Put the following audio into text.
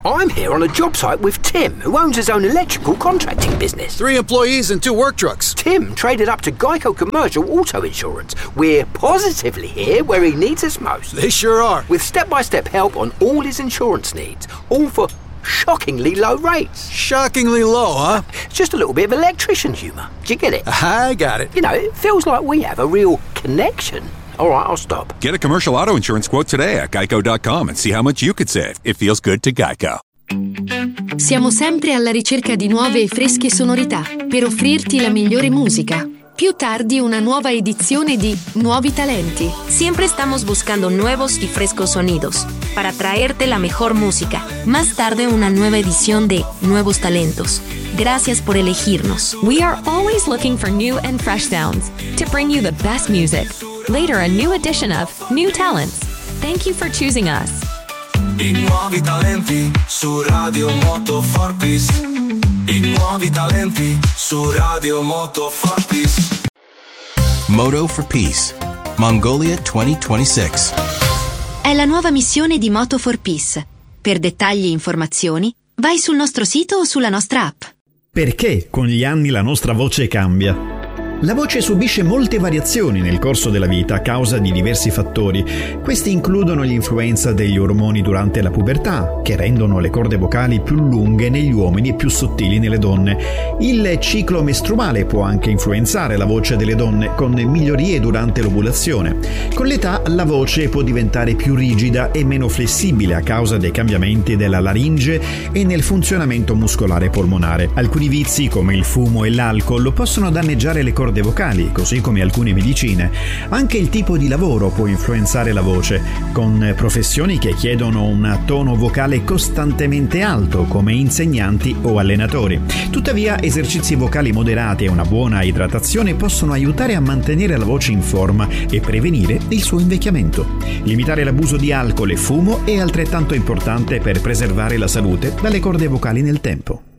I'm here on a job site with Tim, who owns his own electrical contracting business. 3 employees and 2 work trucks. Tim traded up to Geico Commercial Auto Insurance. We're positively here where he needs us most. They sure are. With step-by-step help on all his insurance needs, all for shockingly low rates. Shockingly low, huh? Just a little bit of electrician humour. Do you get it? I got it. You know, it feels like we have a real connection. All right, I'll stop. Get a commercial auto insurance quote today at geico.com and see how much you could save. It feels good to Geico. Siamo sempre alla ricerca di nuove e fresche sonorità per offrirti la migliore musica. Più tardi una nuova edizione di Nuovi Talenti. Siempre estamos buscando nuevos y frescos sonidos para traerte la mejor música. Más tarde una nueva edición de Nuevos Talentos. Gracias por elegirnos. We are always looking for new and fresh sounds to bring you the best music. Later, a new edition of New Talents. Thank you for choosing us. I nuovi talenti su Radio Moto Fortis. I nuovi talenti su Radio Moto Fortis. Moto for Peace, Mongolia 2026. È la nuova missione di Moto for Peace. Per dettagli e informazioni, vai sul nostro sito o sulla nostra app. Perché con gli anni la nostra voce cambia? La voce subisce molte variazioni nel corso della vita a causa di diversi fattori. Questi includono l'influenza degli ormoni durante la pubertà, che rendono le corde vocali più lunghe negli uomini e più sottili nelle donne. Il ciclo mestruale può anche influenzare la voce delle donne, con migliorie durante l'ovulazione. Con l'età la voce può diventare più rigida e meno flessibile a causa dei cambiamenti della laringe e nel funzionamento muscolare polmonare. Alcuni vizi, come il fumo e l'alcol, possono danneggiare le corde vocali, così come alcune medicine. Anche il tipo di lavoro può influenzare la voce, con professioni che chiedono un tono vocale costantemente alto, come insegnanti o allenatori. Tuttavia, esercizi vocali moderati e una buona idratazione possono aiutare a mantenere la voce in forma e prevenire il suo invecchiamento. Limitare l'abuso di alcol e fumo è altrettanto importante per preservare la salute dalle corde vocali nel tempo.